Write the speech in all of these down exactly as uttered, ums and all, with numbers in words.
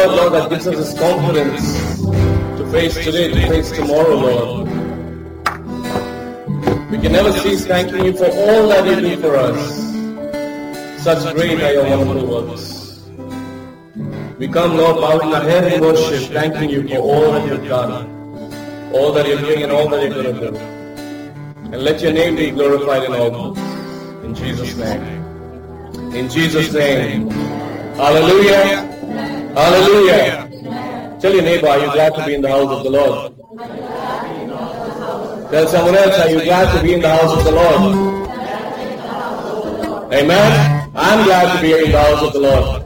word, Lord, that gives us this confidence to face today, to face tomorrow, Lord. We can never cease thanking you for all that you do for us. Such great are your wonderful works. We come, Lord, bowing our head in worship, thanking you for all that you've done, all that you're doing and all that you're going to do. And let your name be glorified in all this. In Jesus' name. In Jesus' name. Hallelujah. Hallelujah. Tell your neighbor, are you glad to be in the house of the Lord? Tell someone else, are you glad to be in the house of the Lord? Amen. I'm glad to be in the house of the Lord.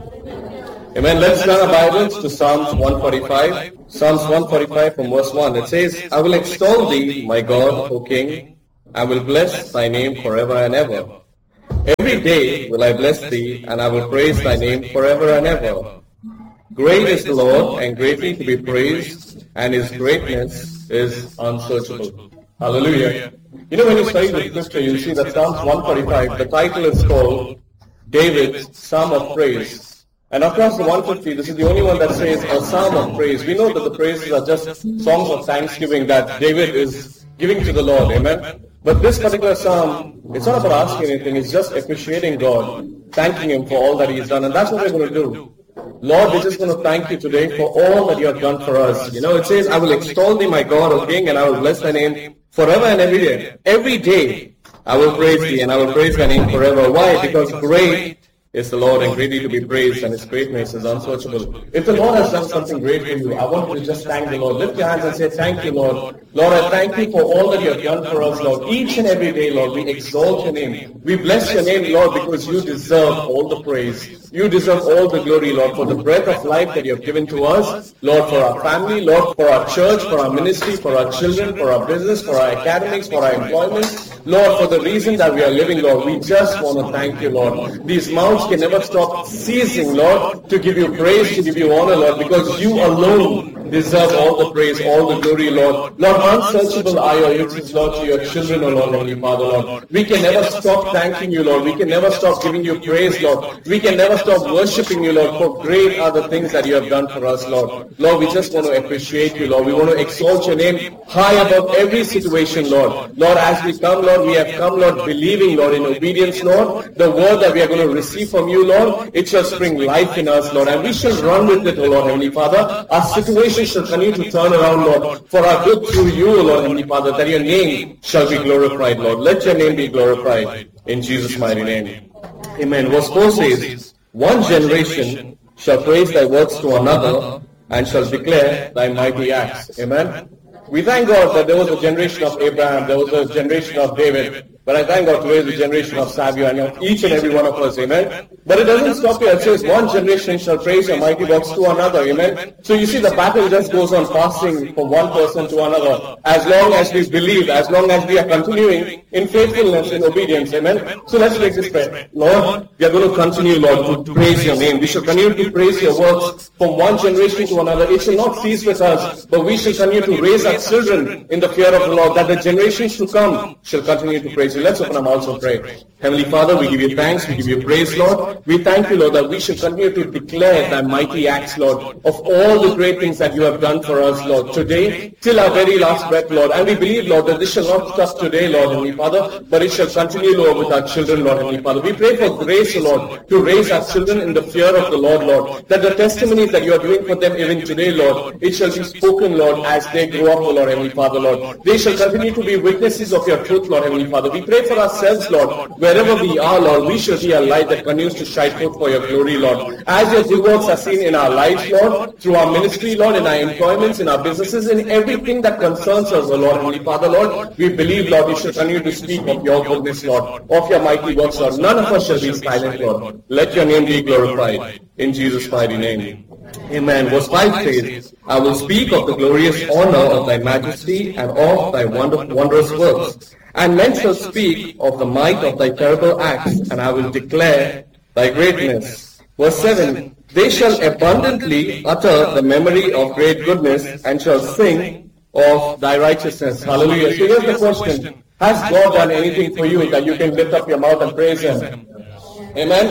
Amen. Let's turn our Bibles to Psalms one forty-five. Psalms one forty-five from verse one. It says, I will extol thee, my God, O King. I will bless thy name forever and ever. Every day will I bless thee, and I will praise thy name forever and ever. Great is the Lord, and greatly to be praised, and his greatness is unsearchable. Hallelujah. You know, when you study the scripture, you see that Psalms one forty-five, the title is called David's Psalm of Praise. And across the one fifty, this is the only one that says a Psalm of Praise. We know that the praises are just songs of thanksgiving that David is giving to the Lord. Amen. But this particular psalm, it's not about asking anything, it's just appreciating God, thanking him for all that he's done. And that's what we're going to do. Lord, we're just going to thank you today for all that you have done for us. You know, it says, I will extol thee, my God, O King, and I will bless thy name forever and every day. Every day I will praise thee, and I will praise thy name forever. Why? Because great is the Lord, and greatly to be praised, and his greatness is unsearchable. If the Lord has done something great for you, I want you to just thank the Lord. Lift your hands and say, thank you, Lord. Lord, I thank you for all that you have done for us, Lord. Each and every day, Lord, we exalt your name. We bless your name, Lord, because you deserve all the praise. You deserve all the glory, Lord, for the breath of life that you have given to us, Lord, for our family, Lord, for our church, for our ministry, for our children, for our business, for our academics, for our employment. Lord, for the reason that we are living, Lord, we just want to thank you, Lord. These mouths can never stop ceasing, Lord, to give you praise, to give you honor, Lord, because you alone deserve all the praise, all the glory, Lord. Lord, unsearchable are your riches, Lord, to your children, O Lord, Heavenly Father, Lord. We can never stop thanking you, Lord. We can never stop giving you praise, Lord. We can never stop worshipping you, Lord, for great are the things that you have done for us, Lord. Lord, we just want to appreciate you, Lord. We want to exalt your name high above every situation, Lord. Lord, as we come, Lord, we have come, Lord, believing, Lord, in obedience, Lord. The word that we are going to receive from you, Lord, it shall spring life in us, Lord, and we shall run with it, O Lord, Heavenly Father. Our situation shall continue to turn around, Lord, for our good through you, O Lord, Heavenly Father, that your name shall be glorified, Lord. Let your name be glorified in Jesus' mighty name. Amen. Verse four says, one generation shall praise thy works to another, and shall declare thy mighty acts. Amen. We thank God that there was a generation of Abraham, there was a generation of David, but I thank God today is the generation of Savio and of each and every one of us. Amen. But it doesn't stop here. It says one generation shall praise your mighty works to another. Amen. So you see the battle just goes on passing from one person to another. As long as we believe, as long as we are continuing in faithfulness, in obedience. Amen. So let's make this prayer. Lord, we are going to continue, Lord, to praise your name. We shall continue to praise your works from one generation to another. It shall not cease with us, but we shall continue to raise our children in the fear of the Lord, that the generations to come shall continue to praise you. Let's open our mouths and pray. Heavenly Father, we give you thanks, we give you praise, Lord. We thank you, Lord, that we shall continue to declare thy mighty acts, Lord, of all the great things that you have done for us, Lord, today, till our very last breath, Lord. And we believe, Lord, that this shall not stop today, Lord, Heavenly Father, but it shall continue, Lord, with our children, Lord, Heavenly Father. We pray for grace, Lord, to raise our children in the fear of the Lord, Lord, that the testimonies that you are doing for them even today, Lord, it shall be spoken, Lord, as they grow up, Lord, Heavenly Father, Lord. They shall continue to be witnesses of your truth, Lord, Heavenly Father. We pray for ourselves, Lord, wherever we are, Lord, we shall be a light that continues to shine forth for your glory, Lord. As your good works are seen in our lives, Lord, through our ministry, Lord, in our employments, in our businesses, in everything that concerns us, O Lord, Heavenly Father, Lord, we believe, Lord, we shall continue to speak of your goodness, Lord, of your mighty works, Lord. None of us shall be silent, Lord. Let your name be glorified in Jesus' mighty name. Amen. Verse five says, I will speak of the glorious honor of thy majesty and of thy wonder, wondrous works. And men shall speak of the might of thy terrible acts, and I will declare thy greatness. Verse seven, they shall abundantly utter the memory of great goodness, and shall sing of thy righteousness. Hallelujah. So here's the question. Has God done anything for you that you can lift up your mouth and praise him? Amen.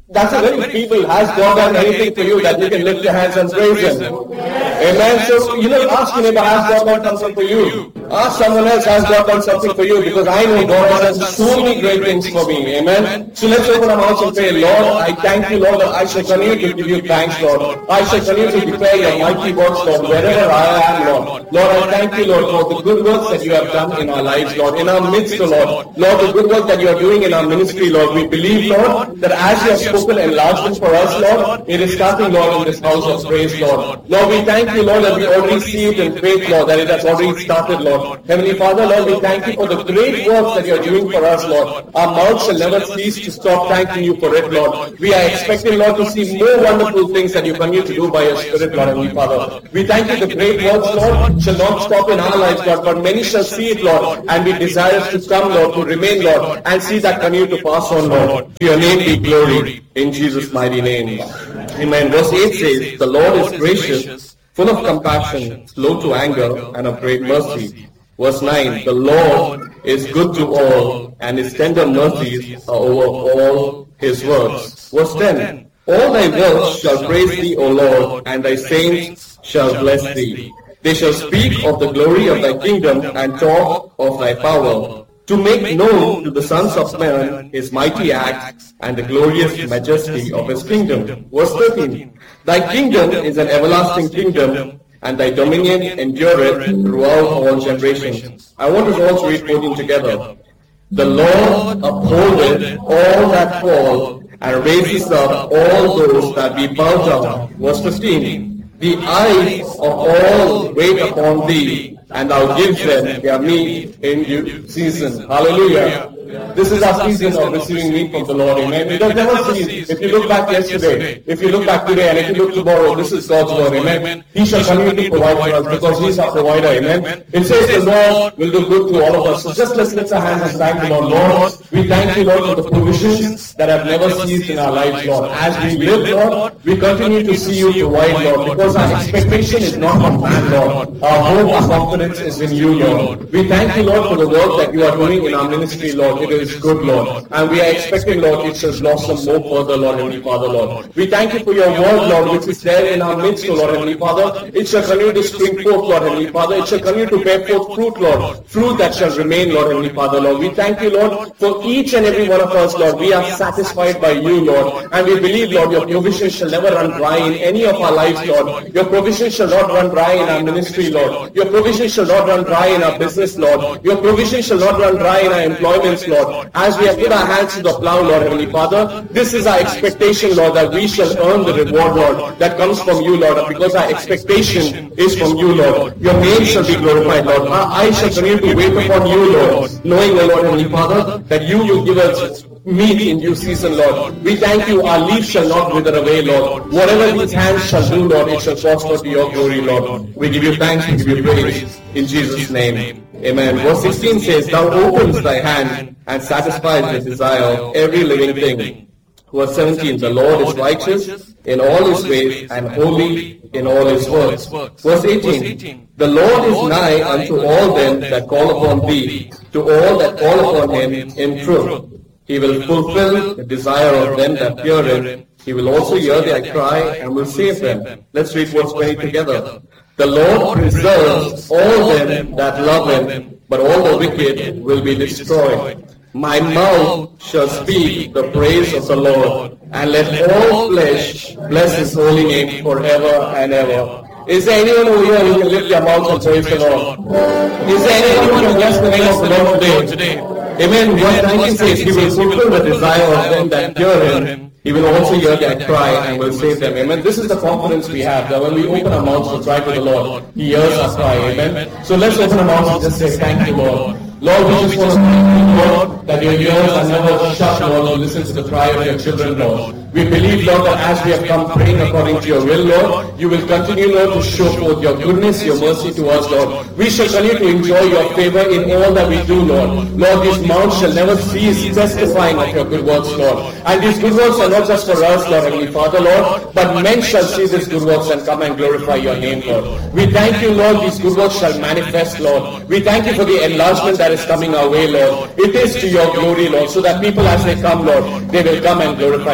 That's a very feeble. Has God done anything for you that you can lift your hands and praise Him? Amen. So, you know, ask your neighbor, has God done something for you? Ask someone else, has God done something for you? Because I know God has done so many great things for me. Amen. So let's open our mouths and pray, Lord, I thank you, Lord, that I shall continue to give you thanks, Lord. I shall continue to declare your mighty works, Lord, wherever I am, Lord. Lord, I thank you, Lord, for the good works that you have done in our lives, Lord, in our midst, Lord. Lord, the good work that you are doing in our ministry, Lord. We believe, Lord, that as you have spoken enlargement for us, Lord, it is starting, Lord, in this house of praise, Lord. Lord, we thank you, Lord, that we already see it in faith, Lord, that it has already started, Lord. Heavenly Father, Lord, we thank you for the great works that you are doing for us, Lord. Our mouth shall never cease to stop thanking you for it, Lord. We are expecting, Lord, to see more wonderful things that you continue to do by your Spirit, Lord, Heavenly Father. We thank you the great works, Lord, shall not stop in our lives, Lord, but many shall see it, Lord, and be desirous to come, Lord, to remain, Lord, and see that continue to pass on, Lord. To your name be glory, in Jesus' mighty name. Amen. Verse eight says, the Lord is gracious, full of compassion, slow to anger, and of great mercy. Verse nine, the Lord is good to all, and his tender mercies are over all his works. Verse ten, all thy works shall praise thee, O Lord, and thy saints shall bless thee. They shall speak of the glory of thy kingdom, and talk of thy power, to make known to the sons of men his mighty acts, and the glorious majesty of his kingdom. Verse thirteen, thy kingdom is an everlasting kingdom, and thy dominion endureth throughout all generations. I want us all to read fourteen together. The Lord upholdeth all that fall, and raises up all those that be bowed down. Verse fifteen, the eyes of all wait upon thee, and thou givest them their meat in due season. Hallelujah. This is our season of receiving meat from the Lord. Amen. It does never cease. If you look back yesterday, if you look back today, and if you look tomorrow, this is God's word. Amen. He shall continue to provide for us because He is our provider. Amen. It says the Lord will do good to all of us. So just let's lift our hands and thank the Lord. Lord, we thank you, Lord, for the provisions that have never ceased in our lives, Lord. As we live, Lord, we continue to see you provide, Lord, because our expectation is not from man, Lord. Our hope, our confidence is in you, Lord. We thank you, Lord, for the work that you are doing in our ministry, Lord. It is good, Lord. And we are expecting, Lord, it shall blossom more further, Lord, Heavenly Father, Lord. We thank you for your word, Lord, which is there in our midst, Lord, Heavenly Father. It shall continue to spring forth, Lord, Heavenly Father. It shall continue to bear forth fruit, Lord. Fruit that shall remain, Lord, Heavenly Father, Lord. We thank you, Lord, for each and every one of us, Lord. We are satisfied by you, Lord. And we believe, Lord, your provision shall never run dry in any of our lives, Lord. Your provision shall not run dry in our ministry, Lord. Your provision shall not run dry in our business, Lord. Your provision shall not run dry in our employments, Lord. As we have put our hands to the plow, Lord, Heavenly Father, this is our expectation, Lord, that we shall earn the reward, Lord, that comes from you, Lord, because our expectation is from you, Lord. Your name shall be glorified, Lord. Our eyes shall continue to wait upon you, Lord, knowing, O Lord, Heavenly Father, that you will give us meat in due season, Lord. We thank you, our leaves shall not wither away, Lord. Whatever these hands shall do, Lord, it shall prosper to your glory, Lord. We give you thanks, we give you praise, in Jesus' name. Amen. Verse sixteen says, thou opens thy hand and satisfies the desire of every living thing. Verse seventeen, the Lord is righteous in all his ways and holy in all his works. Verse eighteen, the Lord is nigh unto all them that call upon thee, to all that call upon him in truth. He will fulfill the desire of them that fear him. He will also hear their cry and will save them. Let's read verse twenty together. The Lord preserves all them that love him, but all the wicked will be destroyed. My mouth shall speak the praise of the Lord, and let all flesh bless his holy name forever and ever. Is there anyone over here who can lift their mouth and praise the Lord? Is there anyone who can bless the name of the Lord today? Amen. Verse nineteen says, he will fulfill the desire of them that fear him. He will also hear their cry and will save them. Amen. This is the confidence we have, that when we open our mouths to cry to the Lord, He hears our cry. Amen. So let's open our mouths and just say, thank you, Lord. Lord, we just want to thank you, Lord, that your ears are never shut, Lord, to listen to the cry of your children, Lord. We believe, Lord, that as we have come praying according to your will, Lord, you will continue, Lord, to show forth your goodness, your mercy to us, Lord. We shall continue to enjoy your favor in all that we do, Lord. Lord, these mouths shall never cease testifying of your good works, Lord. And these good works are not just for us, Lord, Heavenly Father, Lord, but men shall see these good works and come and glorify your name, Lord. We thank you, Lord, these good works shall manifest, Lord. We thank you for the enlargement that is coming our way, Lord. It is to your glory, Lord, so that people as they come, Lord, they will come and glorify the Father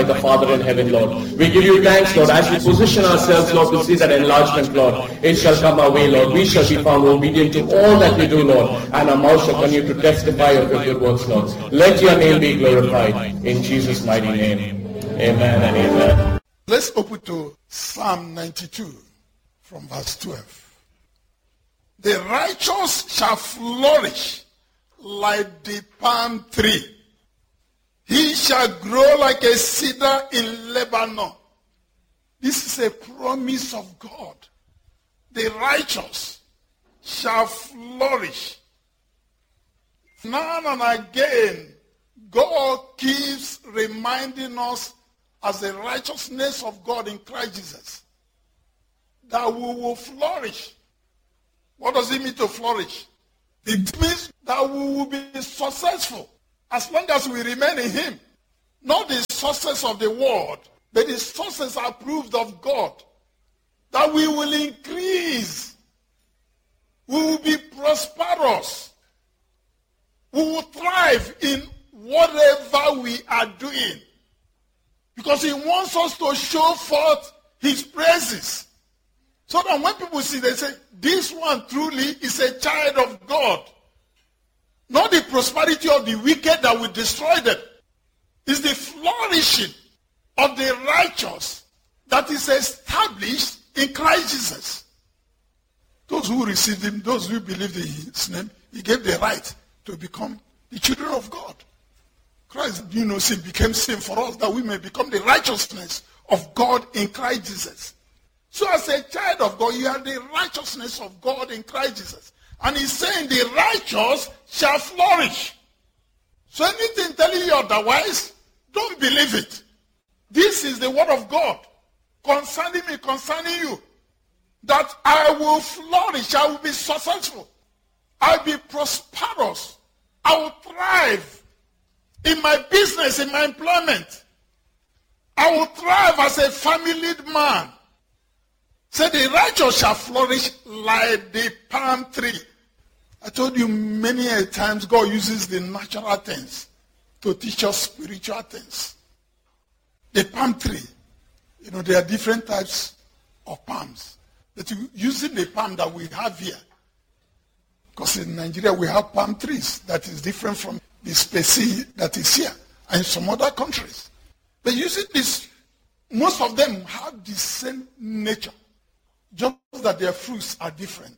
Father in heaven, Lord. We give you thanks, Lord, as we position ourselves, Lord, to see that enlargement, Lord. It shall come our way, Lord. We shall be found obedient to all that we do, Lord, and our mouth shall continue to testify of your good works, Lord. Let your name be glorified. In Jesus' mighty name. Amen and amen. Let's open to Psalm ninety-two from verse twelve. The righteous shall flourish like the palm tree. He shall grow like a cedar in Lebanon. This is a promise of God. The righteous shall flourish. Now and again, God keeps reminding us as the righteousness of God in Christ Jesus that we will flourish. What does it mean to flourish? It means that we will be successful as long as we remain in him. Not the success of the world, but the success approved of God. That we will increase. We will be prosperous. We will thrive in whatever we are doing. Because he wants us to show forth his praises. So that when people see, they say, this one truly is a child of God. Not the prosperity of the wicked that will destroy them. It's the flourishing of the righteous that is established in Christ Jesus. Those who received him, those who believed in his name, he gave the right to become the children of God. Christ, you know, sin became sin for us that we may become the righteousness of God in Christ Jesus. So as a child of God, you are the righteousness of God in Christ Jesus. And he's saying the righteous shall flourish. So anything telling you otherwise, don't believe it. This is the word of God concerning me, concerning you. That I will flourish, I will be successful. I will be prosperous. I will thrive in my business, in my employment. I will thrive as a family man. Say the righteous shall flourish like the palm tree. I told you many a times God uses the natural things to teach us spiritual things. The palm tree, you know, there are different types of palms. But using the palm that we have here, because in Nigeria we have palm trees that is different from the species that is here and in some other countries. But using this, most of them have the same nature, just that their fruits are different.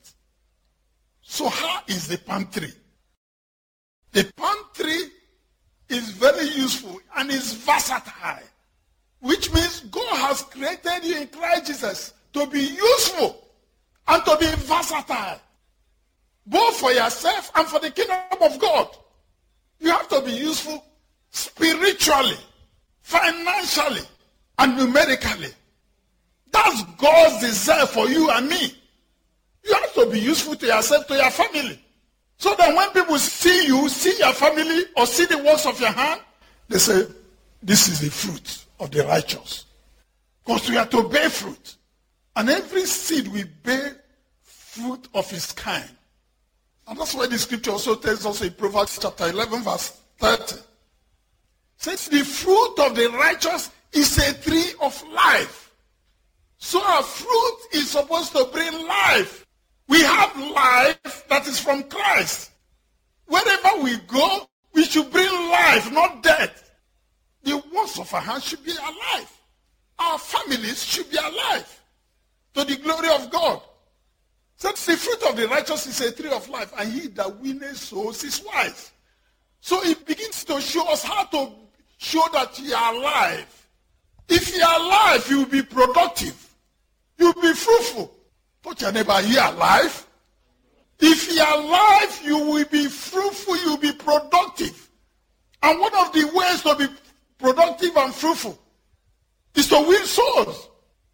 So how is the palm tree? The palm tree is very useful and is versatile, which means God has created you in Christ Jesus to be useful and to be versatile, both for yourself and for the kingdom of God. You have to be useful spiritually, financially, and numerically. That's God's desire for you and me. You have to be useful to yourself, to your family. So that when people see you, see your family, or see the works of your hand, they say, this is the fruit of the righteous. Because we are to bear fruit. And every seed will bear fruit of its kind. And that's why the scripture also tells us in Proverbs chapter eleven, verse thirty. It says, the fruit of the righteous is a tree of life. So our fruit is supposed to bring life. We have life that is from Christ. Wherever we go, we should bring life, not death. The works of our hands should be alive. Our families should be alive to the glory of God. So the fruit of the righteous is a tree of life, and he that winneth souls is wise. So it begins to show us how to show that you are alive. If you are alive, you will be productive. You will be fruitful. Touch your neighbor, you are alive. If you are alive, you will be fruitful, you will be productive. And one of the ways to be productive and fruitful is to win souls.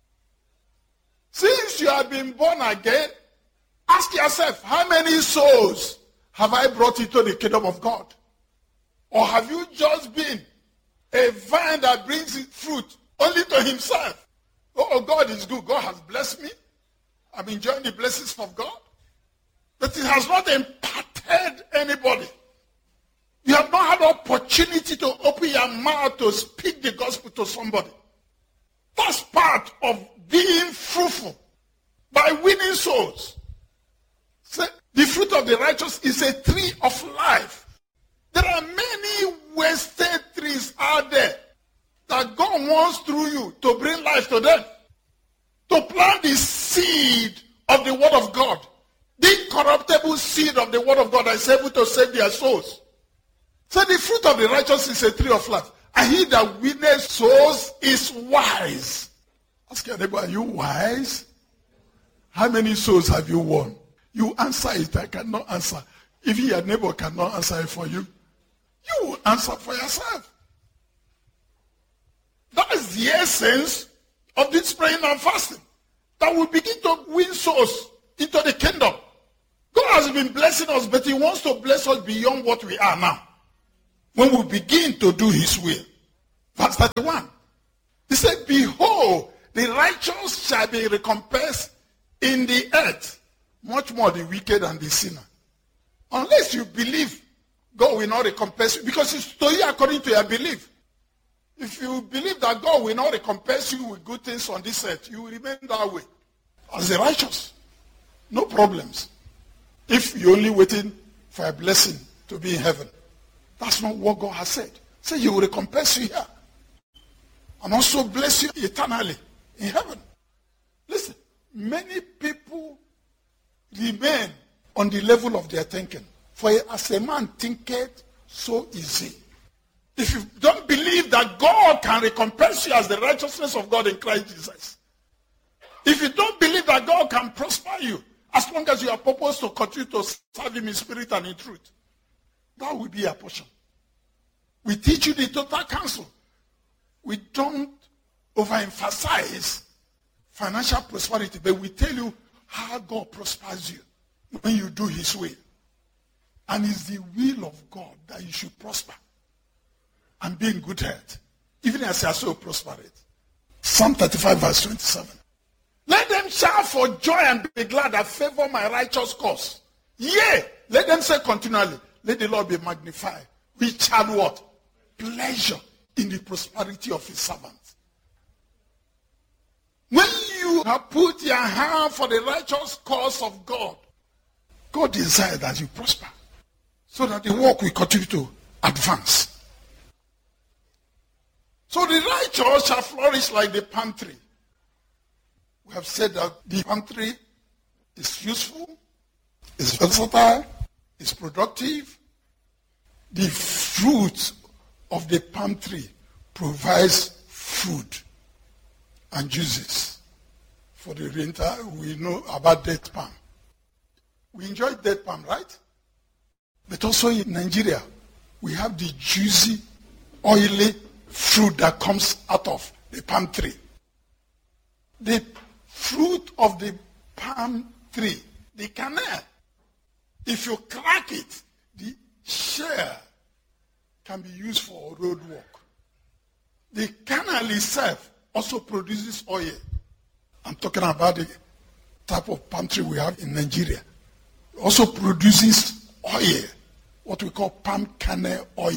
Since you have been born again, ask yourself, how many souls have I brought into the kingdom of God? Or have you just been a vine that brings fruit only to himself? Oh, God is good. God has blessed me. I'm enjoying the blessings of God. But it has not impacted anybody. You have not had opportunity to open your mouth to speak the gospel to somebody. That's part of being fruitful by winning souls. So the fruit of the righteous is a tree of life. There are many wasted trees out there that God wants through you to bring life to them. To plant the seed of the word of God. The incorruptible seed of the word of God that is able to save their souls. So the fruit of the righteous is a tree of life. And he that winneth souls is wise. Ask your neighbor, are you wise? How many souls have you won? You answer it, I cannot answer. If your neighbor cannot answer it for you, you will answer for yourself. That is the essence of this praying and fasting. That we begin to win souls into the kingdom. God has been blessing us, but he wants to bless us beyond what we are now. When we begin to do his will. Verse thirty-one. He said, behold, the righteous shall be recompensed in the earth, much more the wicked and the sinner. Unless you believe, God will not recompense you, because it's to you according to your belief. If you believe that God will not recompense you with good things on this earth, you will remain that way. As the righteous. No problems. If you're only waiting for a blessing to be in heaven. That's not what God has said. Say he will recompense you here. And also bless you eternally in heaven. Listen, many people remain on the level of their thinking. For as a man thinketh, so is he. If you don't believe that God can recompense you as the righteousness of God in Christ Jesus, if you don't believe that God can prosper you, as long as you are purposed to continue to serve him in spirit and in truth, that will be your portion. We teach you the total counsel. We don't overemphasize financial prosperity, but we tell you how God prospers you when you do his will. And it's the will of God that you should prosper and be in good health, even as you are so prosperous. Psalm thirty-five verse twenty-seven. Let them shout for joy and be glad that favor my righteous cause. Yea, let them say continually, let the Lord be magnified. Which had what? Pleasure in the prosperity of his servants. When you have put your hand for the righteous cause of God, God desires that you prosper, so that the work will continue to advance. So the righteous shall flourish like the palm tree. We have said that the palm tree is useful, is versatile, is productive. The fruit of the palm tree provides food and juices. For the winter, we know about date palm. We enjoy date palm, right? But also in Nigeria, we have the juicy, oily fruit that comes out of the palm tree. The fruit of the palm tree, the kernel, if you crack it, the shell can be used for road work. The kernel itself also produces oil. I'm talking about the type of palm tree we have in Nigeria. It also produces oil, what we call palm kernel oil.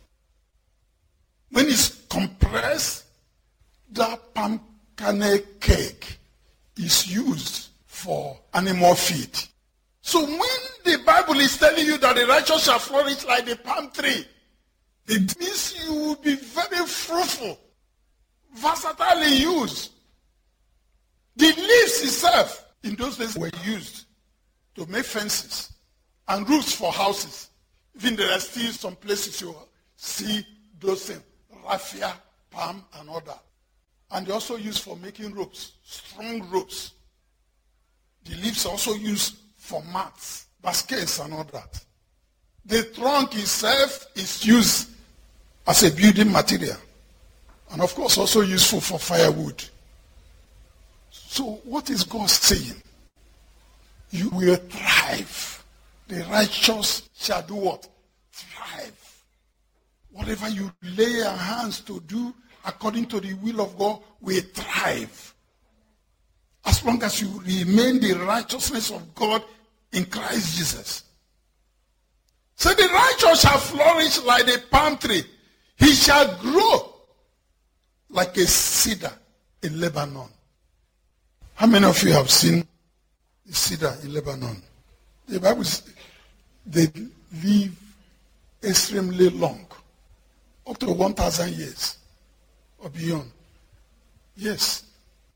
When it's compressed, that palm kernel cake is used for animal feed. So when the Bible is telling you that the righteous shall flourish like the palm tree, it means you will be very fruitful, versatilely used. The leaves itself in those days were used to make fences and roofs for houses. Even there are still some places you see those things, raffia, palm, and all that. And they also used for making ropes, strong ropes. The leaves are also used for mats, baskets, and all that. The trunk itself is used as a building material. And of course also useful for firewood. So what is God saying? You will thrive. The righteous shall do what? Thrive. Whatever you lay your hands to do according to the will of God will thrive. As long as you remain the righteousness of God in Christ Jesus. So the righteous shall flourish like the palm tree. He shall grow like a cedar in Lebanon. How many of you have seen the cedar in Lebanon? The Bible says they live extremely long, up to one thousand years or beyond. Yes.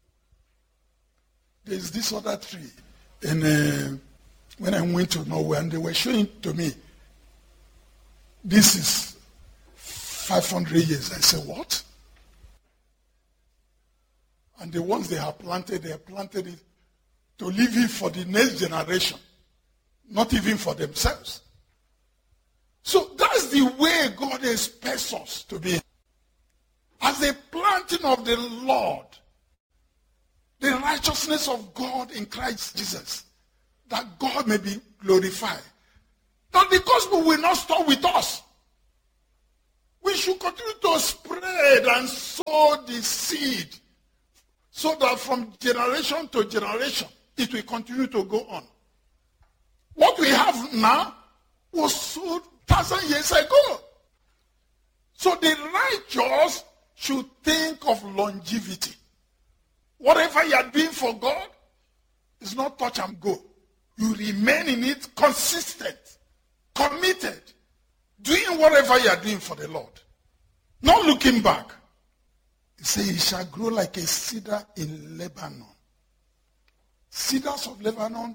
There's this other tree. And uh, when I went to Norway, and they were showing to me, this is five hundred years. I said, what? And the ones they have planted, they have planted it to leave it for the next generation, not even for themselves. So that's the way God expects us to be. As a planting of the Lord, the righteousness of God in Christ Jesus, that God may be glorified. That the gospel will not stop with us. We should continue to spread and sow the seed so that from generation to generation, it will continue to go on. What we have now was sowed thousand years ago. So the righteous should think of longevity. Whatever you are doing for God is not touch and go. You remain in it consistent, committed, doing whatever you are doing for the Lord. Not looking back. He says, "It shall grow like a cedar in Lebanon." Cedars of Lebanon,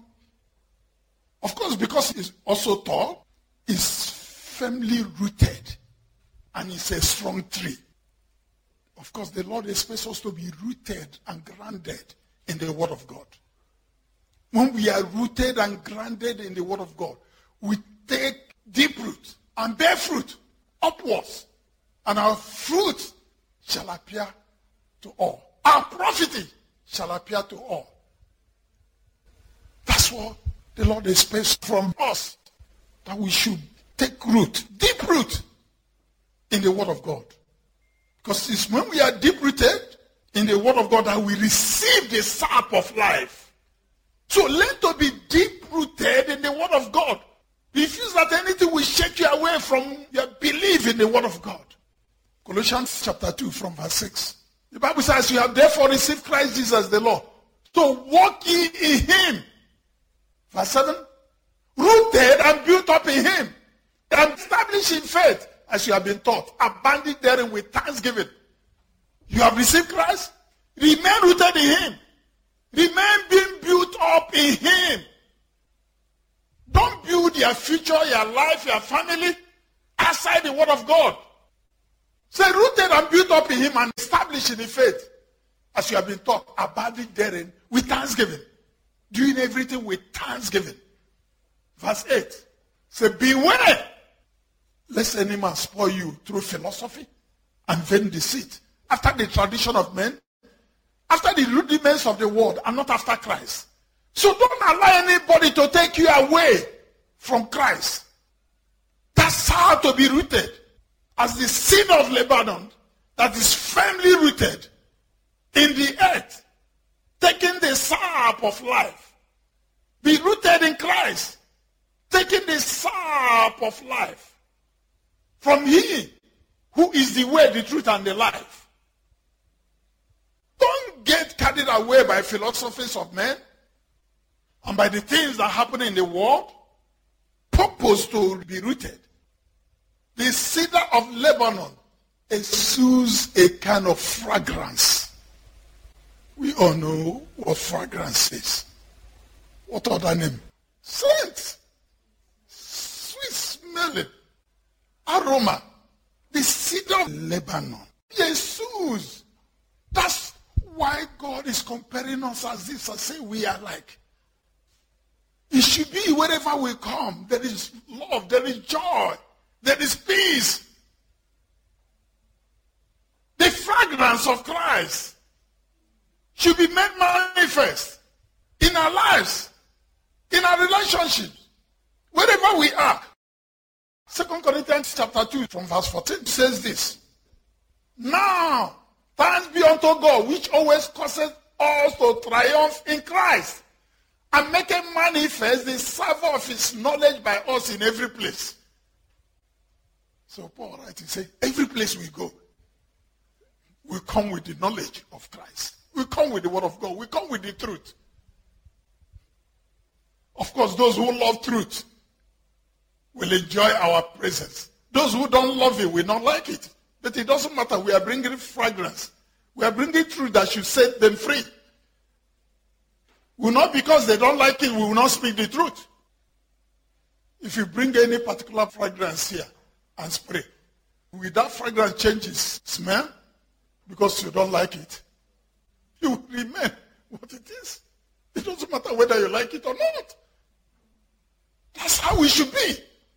of course, because it's also tall, is firmly rooted and it's a strong tree. Of course, the Lord expects us to be rooted and grounded in the Word of God. When we are rooted and grounded in the Word of God, we take deep root and bear fruit upwards, and our fruit shall appear to all. Our profiting shall appear to all. That's what the Lord expects from us, that we should take root, deep root, in the Word of God. Because it's when we are deep-rooted in the Word of God that we receive the sap of life. So learn to be deep-rooted in the Word of God. Refuse that anything will shake you away from your belief in the Word of God. Colossians chapter two from verse six. The Bible says, "You have therefore received Christ Jesus the Lord, to walk ye in him." Verse seven. "Rooted and built up in him, and established in faith, as you have been taught, abounding therein with thanksgiving." You have received Christ. Remain rooted in him. Remain being built up in him. Don't build your future, your life, your family outside the Word of God. Say, rooted and built up in him and established in the faith, as you have been taught, abounding therein with thanksgiving. Doing everything with thanksgiving. Verse eight. Say, beware lest any man spoil you through philosophy and vain deceit, after the tradition of men, after the rudiments of the world, and not after Christ. So don't allow anybody to take you away from Christ. That's how to be rooted. As the seed of Lebanon that is firmly rooted in the earth, taking the sap of life. Be rooted in Christ, taking the sap of life from him who is the way, the truth, and the life. Don't get carried away by philosophies of men and by the things that happen in the world. Purpose to be rooted. The cedar of Lebanon exudes a kind of fragrance. We all know what fragrance is. What other name? Scent. Sweet smelling. Aroma. The cedar of Lebanon. Jesus. That's why God is comparing us as this. I say we are like. It should be wherever we come. There is love. There is joy. There is peace. The fragrance of Christ should be made manifest in our lives, in our relationships, wherever we are. Second Corinthians chapter two from verse fourteen says this. Now, thanks be unto God, which always causes us to triumph in Christ, and making manifest the savour of his knowledge by us in every place. So Paul writes, he says, every place we go, we come with the knowledge of Christ. We come with the word of God. We come with the truth. Of course, those who love truth will enjoy our presence. Those who don't love it will not like it. But it doesn't matter. We are bringing fragrance. We are bringing truth that should set them free. Will not because they don't like it, we will not speak the truth. If you bring any particular fragrance here and spray, will that fragrance change its smell because you don't like it? You will remain what it is. It doesn't matter whether you like it or not. That's how we should be.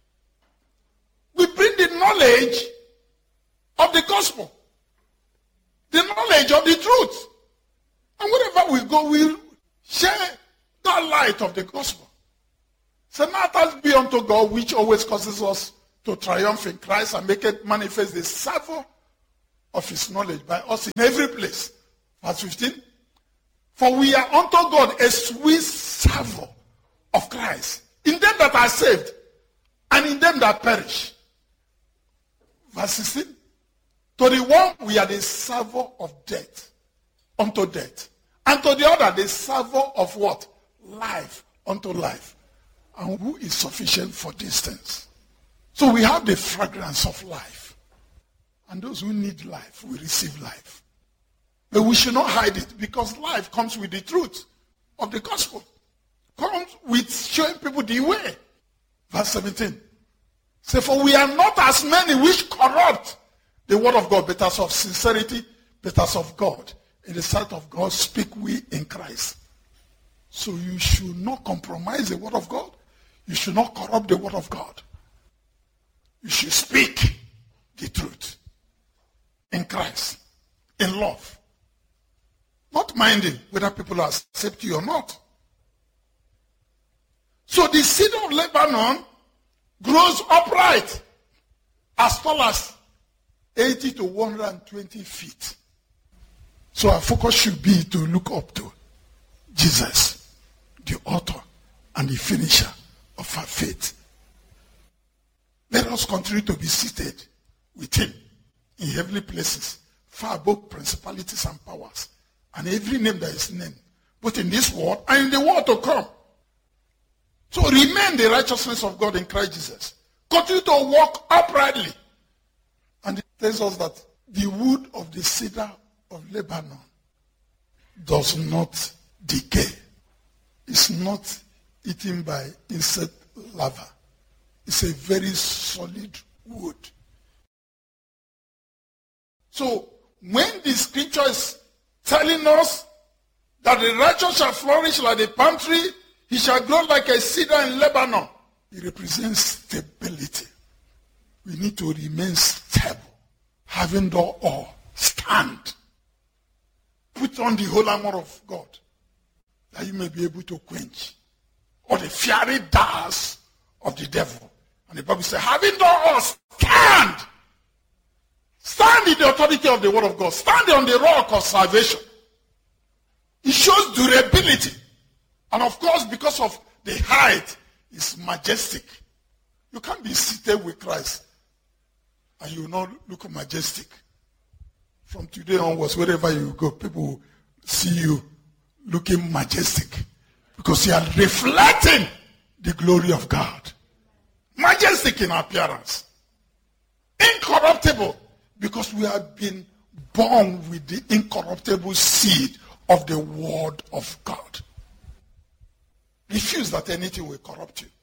We bring the knowledge of the gospel, the knowledge of the truth. And wherever we go, we share that light of the gospel. So now thanks be unto God, which always causes us to triumph in Christ and make it manifest the savour of his knowledge by us in every place. Verse fifteen. For we are unto God a sweet savour of Christ in them that are saved and in them that perish. Verse sixteen. To the one we are the savour of death unto death. And to the other the savour of what? Life unto life. And who is sufficient for these things? So we have the fragrance of life. And those who need life will receive life. But we should not hide it, because life comes with the truth of the gospel. Comes with showing people the way. Verse seventeen. Say, for we are not as many which corrupt the word of God, but as of sincerity, but as of God. In the sight of God speak we in Christ. So you should not compromise the word of God. You should not corrupt the word of God. You should speak the truth in Christ, in love. Not minding whether people accept you or not. So the cedar of Lebanon grows upright as tall as eighty to one hundred twenty feet. So our focus should be to look up to Jesus, the author and the finisher of our faith. Let us continue to be seated with him in heavenly places, far above principalities and powers, and every name that is named, both in this world and in the world to come. So remain the righteousness of God in Christ Jesus. Continue to walk uprightly. And it tells us that the wood of the cedar of Lebanon does not decay. It's not eaten by insect larvae. It's a very solid wood. So when the scripture is telling us that the righteous shall flourish like a palm tree, he shall grow like a cedar in Lebanon, it represents stability. We need to remain stable, having done all, stand. Put on the whole armor of God, that you may be able to quench all the fiery darts of the devil. And the Bible says, having done all, stand. Stand in the authority of the word of God. Stand on the rock of salvation. It shows durability. And of course, because of the height, it's majestic. You can't be seated with Christ and you will not look majestic. From today onwards, wherever you go, people will see you looking majestic, because you are reflecting the glory of God. Majestic in appearance. Incorruptible, because we have been born with the incorruptible seed of the word of God. Refuse that anything will corrupt you.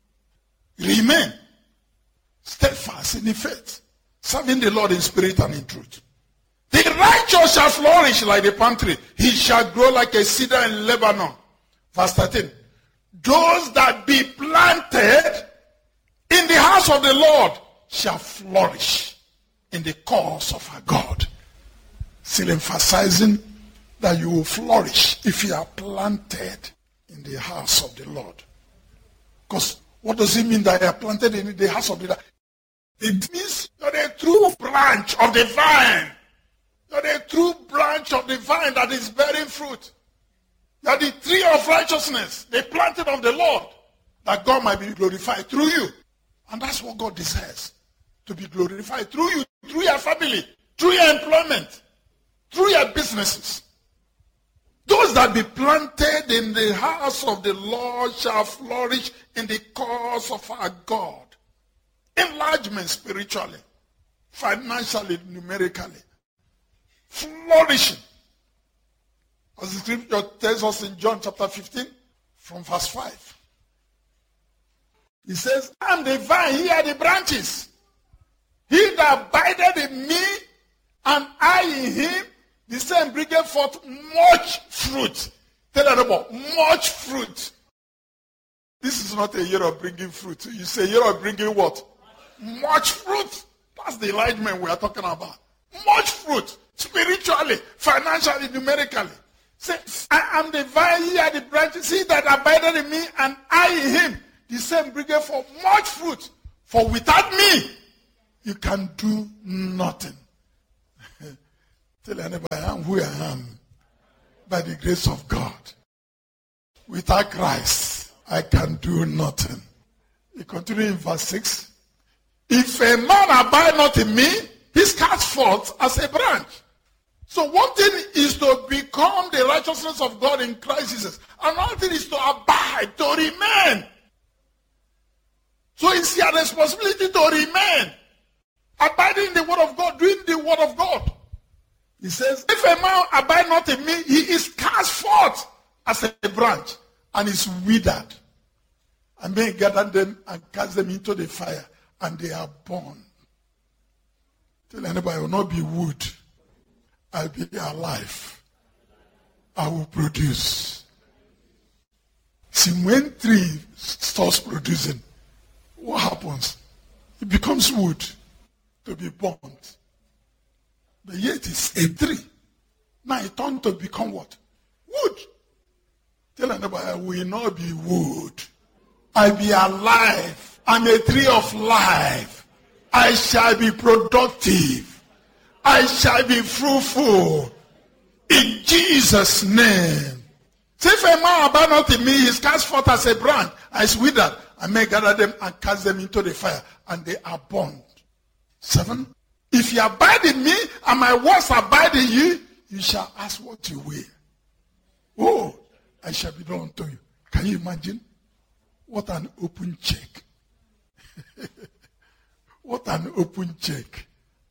Remain steadfast in the faith, serving the Lord in spirit and in truth. The righteous shall flourish like the palm tree. He shall grow like a cedar in Lebanon. Verse thirteen. Those that be planted in the house of the Lord shall flourish in the cause of our God. Still emphasizing that you will flourish if you are planted in the house of the Lord. Because what does it mean that you are planted in the house of the Lord? It means you're the true branch of the vine. You're the true branch of the vine that is bearing fruit. You're the tree of righteousness, the planting of the Lord, that God might be glorified through you. And that's what God desires, to be glorified through you, through your family, through your employment, through your businesses. Those that be planted in the house of the Lord shall flourish in the cause of our God. Enlargement spiritually, financially, numerically. Flourishing. As the scripture tells us in John chapter fifteen, from verse five. He says, I am the vine, ye are the branches. He that abideth in me, and I in him, the same bringeth forth much fruit. Tell them about much fruit. This is not a year of bringing fruit. You say year of bringing what? Much fruit. That's the enlightenment we are talking about. Much fruit. Spiritually, financially, numerically. Say, I am the vine, ye are the branches. He that abideth in me, and I in him, the same bringeth forth much fruit. For without me, you can do nothing. Tell anybody, I am who I am by the grace of God. Without Christ, I can do nothing. He continues in verse six. If a man abide not in me, he cast forth as a branch. So one thing is to become the righteousness of God in Christ Jesus. Another thing is to abide, to remain. So it's your responsibility to remain. Abiding in the word of God, doing the word of God. He says, if a man abide not in me, he is cast forth as a branch and is withered. And may gather them and cast them into the fire, and they are burned. Tell anybody, I will not be wood. I'll be alive. I will produce. See, when tree starts producing, what happens? It becomes wood to be burnt. But yet it's a tree. Now it turned to become what? Wood. Tell anybody, I will not be wood. I'll be alive. I'm a tree of life. I shall be productive. I shall be fruitful. In Jesus' name. Say, if a man abide not in me, he is cast forth as a branch, and is withered. I may gather them and cast them into the fire, and they are burned. Seven. If you abide in me, and my words abide in you, you shall ask what you will. Oh, I shall be done unto you. Can you imagine? What an open check. What an open check.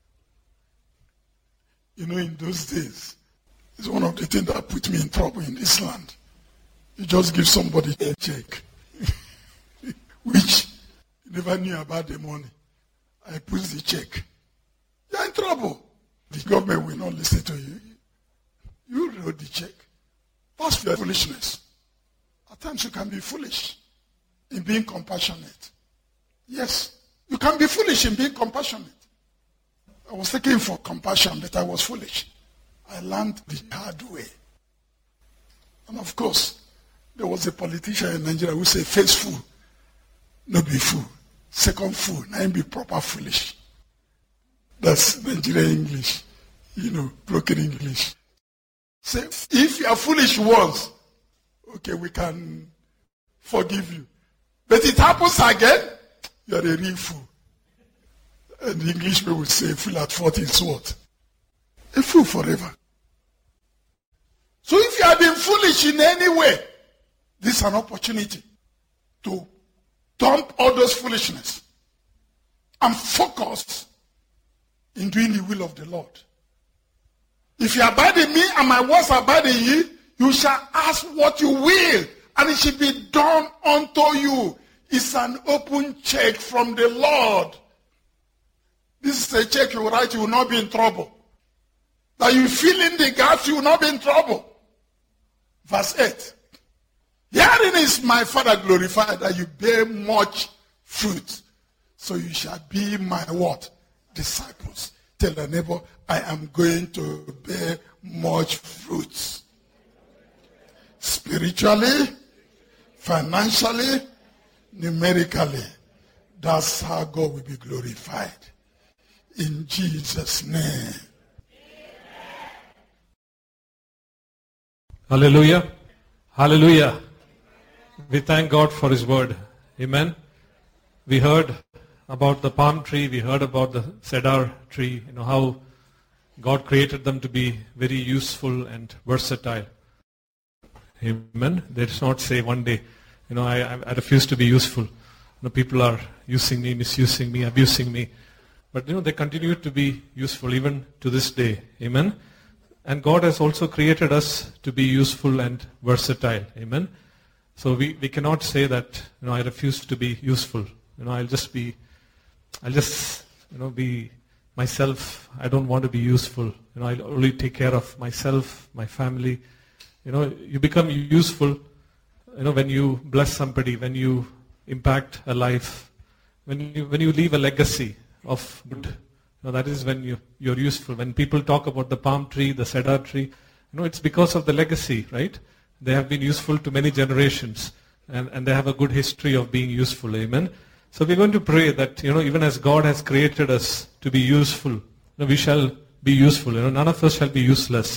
You know, in those days, it's one of the things that put me in trouble in this land. You just give somebody a check, which you never knew about the money. I put the check. You're in trouble. The government will not listen to you. You wrote the check. That's your foolishness. At times you can be foolish in being compassionate. Yes, you can be foolish in being compassionate. I was looking for compassion, but I was foolish. I learned the hard way. And of course, there was a politician in Nigeria who said, first fool, no be fool. Second fool, now be proper foolish. That's Nigerian English, you know, broken English. Say, if you are foolish once, okay, we can forgive you. But it happens again, you are a real fool. And the English people would say, a fool at forty is what? A fool forever. So if you have been foolish in any way, this is an opportunity to dump all those foolishness and focus in doing the will of the Lord. If you abide in me and my words abide in you, you shall ask what you will, and it shall be done unto you. It's an open check from the Lord. This is a check you write, you will not be in trouble. That you fill in the gaps, you will not be in trouble. Verse eight. Herein is my Father glorified, that you bear much fruit. So you shall be my what? Disciples. Tell the neighbor, I am going to bear much fruit. Spiritually, financially, numerically. That's how God will be glorified. In Jesus' name. Hallelujah. Hallelujah. We thank God for His word. Amen. We heard about the palm tree. We heard about the cedar tree. You know how God created them to be very useful and versatile. Amen. They does not say one day, you know, I, I refuse to be useful. You know, people are using me, misusing me, abusing me. But you know, they continue to be useful even to this day. Amen. And God has also created us to be useful and versatile. Amen. So we, we cannot say that, you know, I refuse to be useful. You know, I'll just be, I'll just, you know, be myself. I don't want to be useful. You know, I'll only take care of myself, my family. You know, you become useful, you know, when you bless somebody, when you impact a life, when you when you leave a legacy of good. You know, that is when you, you're useful. When people talk about the palm tree, the cedar tree, you know, it's because of the legacy, right? They have been useful to many generations, and, and they have a good history of being useful. Amen. So we're going to pray that, you know, even as God has created us to be useful, you know, we shall be useful. You know, none of us shall be useless.